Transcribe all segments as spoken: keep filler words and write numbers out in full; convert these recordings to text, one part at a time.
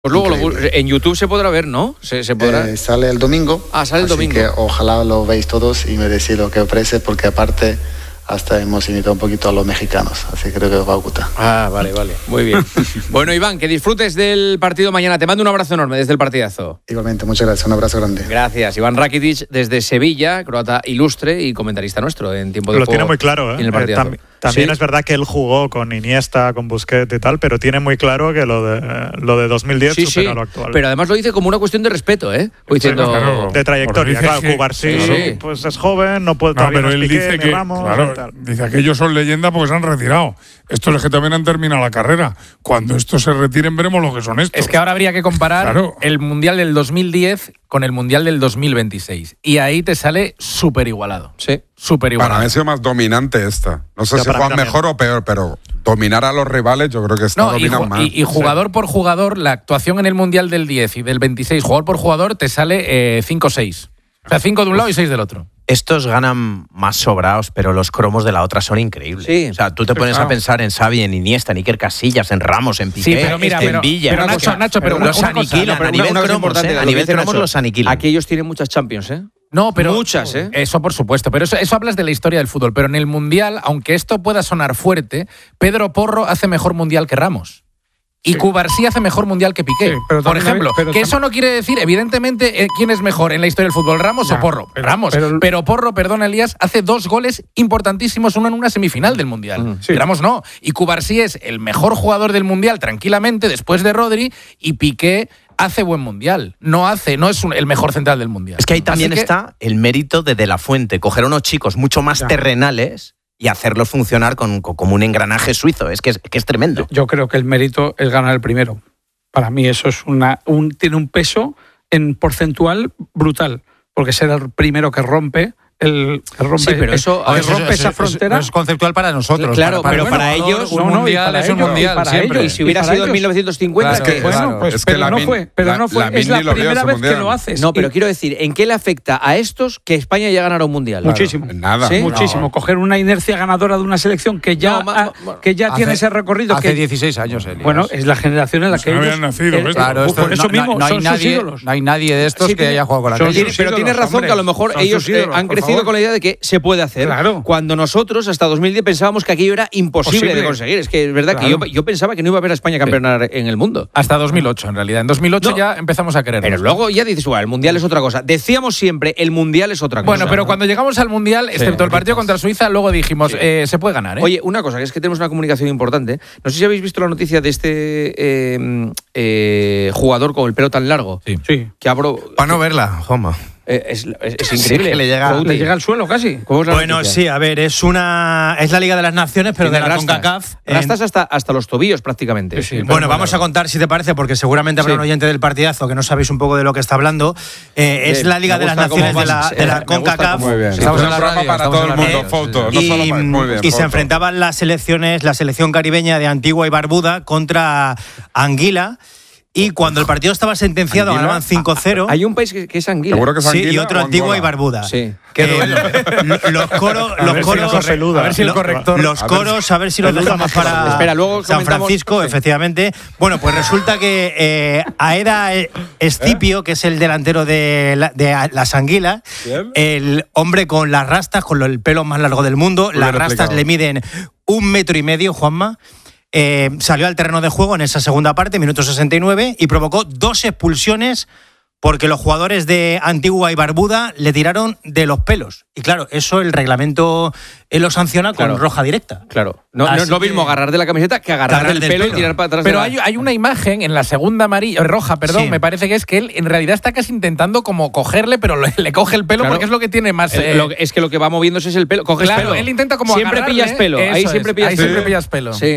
Pues luego lo, en YouTube se podrá ver, ¿no? Se, se podrá... Eh, sale el domingo. Ah, sale el así domingo. Que ojalá lo veáis todos y me decís lo que os parece, porque aparte hasta hemos invitado un poquito a los mexicanos, así que creo que os va a gustar. Ah, vale, vale. Muy bien. Bueno, Iván, que disfrutes del partido mañana. Te mando un abrazo enorme desde el partidazo. Igualmente, muchas gracias. Un abrazo grande. Gracias. Iván Rakitic desde Sevilla, croata ilustre y comentarista nuestro en tiempo de Lo juego. tiene muy claro, ¿eh? En el partidazo. Eh, tam- también ¿Sí? es verdad que él jugó con Iniesta, con Busquets y tal, pero tiene muy claro que lo de, eh, lo de dos mil diez Sí, supera sí, lo actual. pero además lo dice como una cuestión de respeto, ¿eh? O diciendo... Sí, claro, de trayectoria, Porque claro, dice que- Cubarsí, Sí, sí. pues es joven, no puede No, todavía pero no él es Piqué, dice ni que, Ramos, y claro, tal. dice que ellos son leyendas porque se han retirado. Estos es que también han terminado la carrera. Cuando estos se retiren veremos lo que son estos. Es que ahora habría que comparar Claro. el Mundial del dos mil diez con el Mundial del dos mil veintiséis. Y ahí te sale súper igualado. Sí. Súper igualado. Para mí ha sido más dominante esta. No sé Ya, si para mí juegan también. mejor o peor, pero dominar a los rivales yo creo que esta No, y, dominan ju- más. y- y jugador por jugador, la actuación en el Mundial del diez y del veintiséis, jugador por jugador, te sale eh, cinco seis. O sea, cinco de un lado y seis del otro. Estos ganan más sobrados, pero los cromos de la otra son increíbles. Sí. O sea, tú te pones claro. a pensar en Xavi, en Iniesta, en Iker Casillas, en Ramos, en Piqué, Sí, pero mira, en pero- Villa. pero Una Nacho, cosa- Nacho, pero una- los una cosa, aniquilan. No, pero a nivel una cosa cromos, importante, ¿eh? lo A que nivel dice cromos Nacho, los aniquilan. Aquí ellos tienen muchas Champions, ¿eh? No, pero Muchas, ¿eh? Eso por supuesto, pero eso, eso hablas de la historia del fútbol. Pero en el Mundial, aunque esto pueda sonar fuerte, Pedro Porro hace mejor Mundial que Ramos. Y Cubarsí hace mejor Mundial que Piqué. Sí, pero por también ejemplo, hay- pero que tam- eso no quiere decir, evidentemente, eh, quién es mejor en la historia del fútbol, Ramos Ya, o Porro. pero- Ramos. pero- Pero, Porro, perdona, Elías, hace dos goles importantísimos, uno en una semifinal del Mundial. Mm, sí. Ramos no. Y Cubarsí es el mejor jugador del Mundial, tranquilamente, después de Rodri, y Piqué hace buen Mundial. No hace, no es un- el mejor central del Mundial. Es que ahí también Así que- está el mérito de De La Fuente, coger a unos chicos mucho más Ya. terrenales y hacerlos funcionar con, con- como un engranaje suizo. Es que es, que es tremendo. Yo creo que el mérito es ganar el primero. Para mí eso es una un, tiene un peso en porcentual brutal, porque ser el primero que rompe el que rompe, Sí, pero eso- que a ver, rompe eso- esa eso- frontera. eso es conceptual para nosotros. Claro, pero el para jugador, ellos- un no, no, y mundial para es un ellos, mundial y para siempre. ellos, Y si hubiera para sido en ellos- mil novecientos cincuenta, Claro, es que... bueno, claro. pues Es que pero no Lamine- fue, pero la- no fue, Lamine es la ni lo vio primera ese vez mundial. que lo haces. No, pero Y- quiero decir, ¿en qué le afecta a estos que España ya ganara un mundial? muchísimo. Nada. ¿Sí? Muchísimo. Coger una inercia ganadora de una selección que ya, No, ma- ha- ma- que ya Hace- tiene ese recorrido. Hace que, dieciséis años, Elías. bueno, es la generación en la Pues que no ellos... habían nacido, eh, ¿ves? Claro, esto por eso no, no- mismo no hay son nadie, sus ídolos. no hay nadie de estos Sí, que tiene- haya jugado con la son selección. sus Pero tienes ídolos, razón hombre. que a lo mejor Son ellos sus eh, ídolos, han por crecido favor. con la idea de que se puede hacer. Claro. Cuando nosotros hasta dos mil diez pensábamos que aquello era imposible Posible. de conseguir. Es que es verdad Claro. que yo, yo pensaba que no iba a haber a España campeonar en el mundo. Hasta dos mil ocho, en realidad. En dos mil ocho No. ya empezamos a querernos. Pero luego ya dices, bueno, el mundial es otra cosa. Decíamos siempre, el mundial es otra cosa. Bueno, pero cuando llegamos al Mundial, excepto el partido contra Suiza, luego dijimos, Sí. eh, se puede ganar, ¿eh? Oye, una cosa, que es que tenemos una comunicación importante. No sé si habéis visto la noticia de este eh, eh, jugador con el pelo tan largo. Sí. Sí. Que abro. Para no verla, Joma. eh, es, es- es increíble. que le llega- Couti. Le llega al suelo casi. ¿Cómo es la Bueno, noticia? sí, a ver, es una es la Liga de las Naciones, pero de Tiene la rastas. CONCACAF. En- Rastas hasta, hasta los tobillos prácticamente. Sí, sí. Bueno, vamos a contar, si te parece, porque seguramente habrá Sí. un oyente del partidazo que no sabéis un poco de lo que está hablando. Eh, es Bien, la Liga me de las gusta cómo Naciones de la, vas, de eh, la me gusta CONCACAF. Muy bien. Estamos Es en un la programa radio, para estamos todo el en la mundo. radio, Foto. sí, No Y, solo para- muy bien. y se foto. enfrentaban las selecciones, la selección caribeña de Antigua y Barbuda contra Anguila. Y cuando el partido estaba sentenciado, ¿Anguila? ganaban cinco cero. Hay un país que, que es Anguila. Seguro que es Sí, Anguila y otro o Antigua Angola. y Barbuda. Sí. Qué Eh, duelo. lo- los coros, los ver si coros, el corrector- a ver si el lo- corrector, los a ver coros, a ver si los dejamos para Espera, luego San comentamos- Francisco, sí. efectivamente. Bueno, pues resulta que eh, Aeda Escipio, que es el delantero de, la- de las Anguilas, Bien. el hombre con las rastas, con el pelo más largo del mundo, Muy las bien rastas explicado. le miden un metro y medio, Juanma. Eh, salió al terreno de juego en esa segunda parte, minuto sesenta y nueve, y provocó dos expulsiones porque los jugadores de Antigua y Barbuda le tiraron de los pelos. Y claro, eso el reglamento eh, lo sanciona Claro. con roja directa. Claro. No, no Así es lo que- mismo agarrar de la camiseta que agarrar, Agarrar del, del pelo, y pelo. tirar para atrás. Pero de hay, la... hay una imagen en la segunda amarilla, roja, perdón, Sí. me parece que es que él en realidad está casi intentando como cogerle, pero le, le coge el pelo Claro. porque es lo que tiene más... El- eh, lo- es que lo que va moviéndose es el pelo. Coges claro, pelo. él intenta como Siempre agarrarle, pillas pelo. eso Ahí es, siempre pillas ahí pelo. siempre pillas pelo. Sí.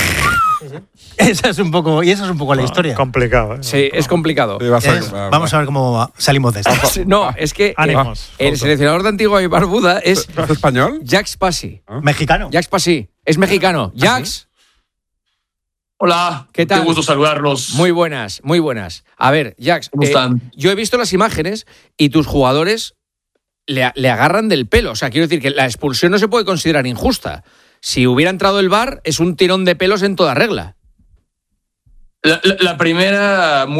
Esa es un poco, y esa es un poco la historia. Complicado. ¿eh? Sí, es complicado. Sí, vas a- Es- va- vamos a ver cómo salimos de esto. Sí, No, es que eh, Ánimos. el seleccionador de Antigua y Barbuda es ¿Es español? Jax Pasi. Mexicano. Jax Pasi. Es mexicano. Jax, Hola, ¿Qué tal? Qué gusto saludarlos. muy buenas, muy buenas. A ver, Jax, ¿Cómo eh, están? yo he visto las imágenes y tus jugadores le, le agarran del pelo. O sea, quiero decir que la expulsión no se puede considerar injusta. Si hubiera entrado el V A R, es un tirón de pelos en toda regla. La, la- la primera